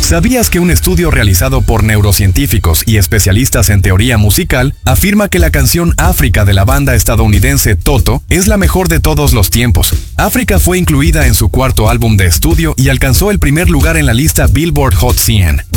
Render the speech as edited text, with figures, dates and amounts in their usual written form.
¿Sabías que un estudio realizado por neurocientíficos y especialistas en teoría musical afirma que la canción África de la banda estadounidense Toto es la mejor de todos los tiempos? África fue incluida en su cuarto álbum de estudio y alcanzó el primer lugar en la lista Billboard Hot 100.